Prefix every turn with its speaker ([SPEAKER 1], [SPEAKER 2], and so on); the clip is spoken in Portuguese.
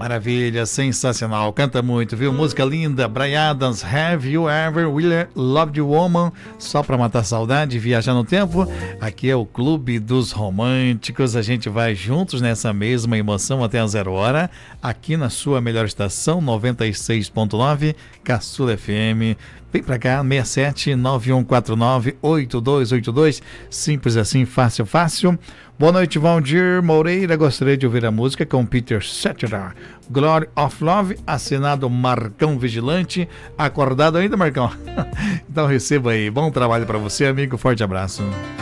[SPEAKER 1] Maravilha, sensacional, canta muito, viu? Música linda, Bryan Adams, Have You Ever Really Loved a Woman? Só pra matar saudade, viajar no tempo. Aqui é o Clube dos Românticos, a gente vai juntos nessa mesma emoção até a 0 hora, aqui na sua melhor estação, 96.9, Caçula FM. Vem pra cá, 67-9149-8282, simples assim, fácil, fácil. Boa noite, Valdir Moreira, gostaria de ouvir a música com Peter Cetera, Glory of Love, assinado Marcão Vigilante. Acordado ainda, Marcão? Então receba aí, bom trabalho pra você, amigo, forte abraço.